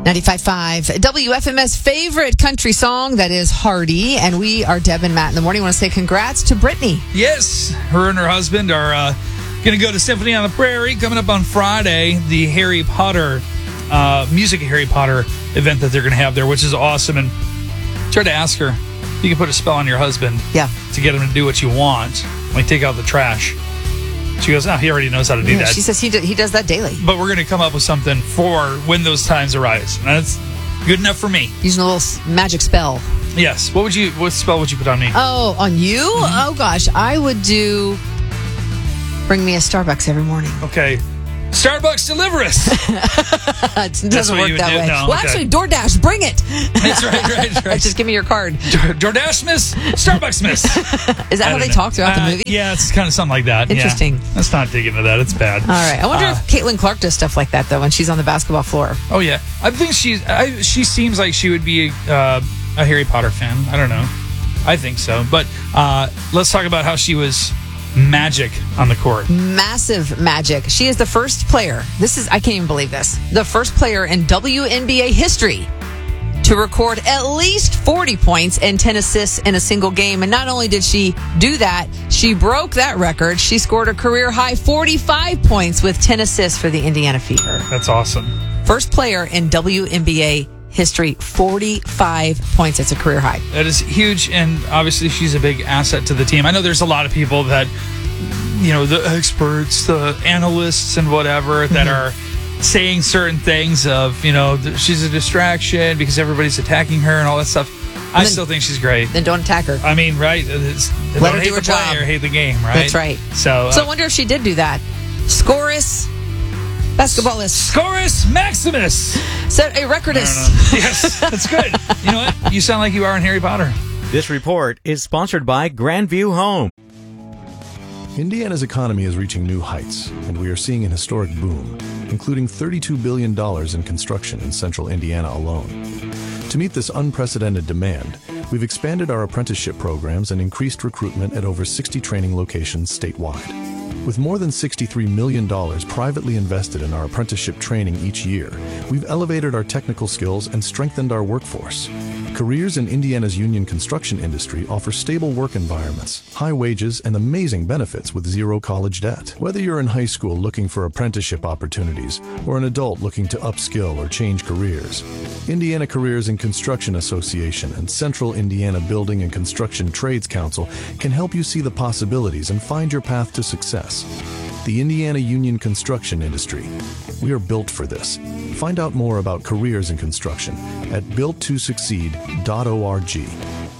95.5 WFMS favorite country song, that is Hardy. And we are Deb and Matt in the morning. I want to say congrats to Brittany. Yes, her and her husband are going to go to Symphony on the Prairie coming up on Friday, the Harry Potter, music Harry Potter event that they're going to have there, which is awesome. And try to ask her if you can put a spell on your husband to get him to do what you want, like take out the trash. She goes, he already knows how to do that. She says he does that daily. But we're going to come up with something for when those times arise. And that's good enough for me. Using a little magic spell. Yes. What spell would you put on me? Oh, on you? Mm-hmm. Oh, gosh. I would do bring me a Starbucks every morning. Okay. Starbucks, deliver us. It doesn't work that way. No, actually, DoorDash, bring it. That's right. Just give me your card. DoorDash miss, Starbucks miss. Is that how they talk throughout the movie? Yeah, it's kind of something like that. Interesting. Yeah. Let's not dig into that. It's bad. All right. I wonder if Caitlin Clark does stuff like that, though, when she's on the basketball floor. Oh, yeah. I think she seems like she would be a Harry Potter fan. I don't know. I think so. But let's talk about how she was magic on the court. Massive magic. She is the first player. I can't even believe this. The first player in WNBA history to record at least 40 points and 10 assists in a single game. And not only did she do that, she broke that record. She scored a career high 45 points with 10 assists for the Indiana Fever. That's awesome. First player in WNBA history, 45 points. It's a career high. That is huge, and obviously she's a big asset to the team. I know there's a lot of people that, the experts, the analysts and whatever, that are saying certain things of, she's a distraction because everybody's attacking her and all that stuff. I still think she's great. Then don't attack her. I mean, right? Let her do her job. Or hate the game, right? That's right. So I wonder if she did do that. Scorus Basketballist. Scorus Maximus. Set a recordist. Yes, that's good. You know what? You sound like you are in Harry Potter. This report is sponsored by Grandview Home. Indiana's economy is reaching new heights, and we are seeing an historic boom, including $32 billion in construction in central Indiana alone. To meet this unprecedented demand, we've expanded our apprenticeship programs and increased recruitment at over 60 training locations statewide. With more than $63 million privately invested in our apprenticeship training each year, we've elevated our technical skills and strengthened our workforce. Careers in Indiana's union construction industry offer stable work environments, high wages, and amazing benefits with zero college debt. Whether you're in high school looking for apprenticeship opportunities or an adult looking to upskill or change careers, Indiana Careers in Construction Association and Central Indiana Building and Construction Trades Council can help you see the possibilities and find your path to success. The Indiana Union Construction Industry. We are built for this. Find out more about careers in construction at builttosucceed.org.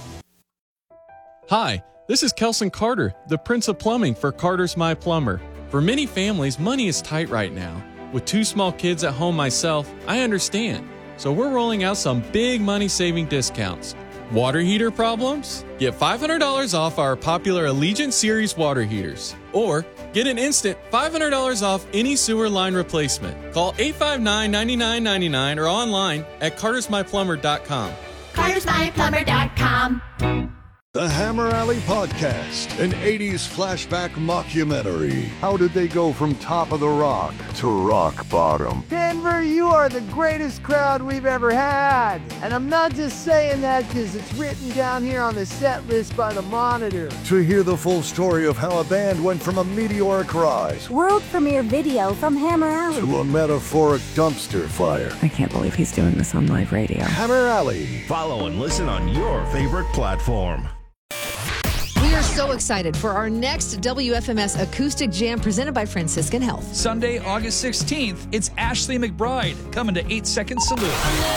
Hi, this is Kelson Carter, the Prince of Plumbing for Carter's My Plumber. For many families, money is tight right now. With 2 small kids at home myself, I understand. So we're rolling out some big money-saving discounts. Water heater problems? Get $500 off our popular Allegiant Series water heaters. Or get an instant $500 off any sewer line replacement. Call 859-9999 or online at cartersmyplumber.com. cartersmyplumber.com. The Hammer Alley Podcast, an 80s flashback mockumentary. How did they go from top of the rock to rock bottom? Denver, you are the greatest crowd we've ever had. And I'm not just saying that because it's written down here on the set list by the Monitor. To hear the full story of how a band went from a meteoric rise, World premiere video from Hammer Alley, to a metaphoric dumpster fire. I can't believe he's doing this on live radio. Hammer Alley. Follow and listen on your favorite platform. We are so excited for our next WFMS Acoustic Jam presented by Franciscan Health. Sunday, August 16th, it's Ashley McBride coming to 8 Second Salute.